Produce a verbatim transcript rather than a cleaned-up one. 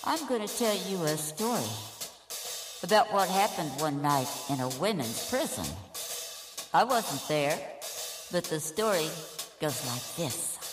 I'm going to tell you a story about what happened one night in a women's prison. I wasn't there, but the story goes like this.